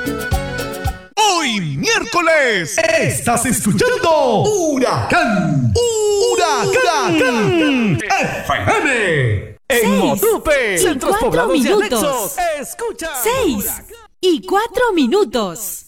Hoy miércoles estás escuchando Huracán FM en Motupe, Centros Poblados y Anexos. Escucha 6:04.